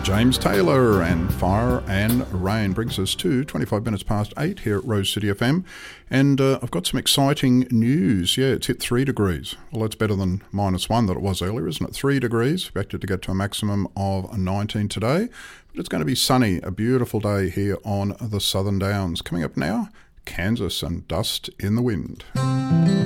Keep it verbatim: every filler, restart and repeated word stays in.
James Taylor and Fire and Rain brings us to twenty-five minutes past eight here at Rose City F M. And uh, I've got some exciting news. Yeah, it's hit three degrees. Well, that's better than minus one that it was earlier, isn't it? Three degrees, expected to get to a maximum of nineteen today. But it's going to be sunny, a beautiful day here on the Southern Downs. Coming up now, Kansas and Dust in the Wind.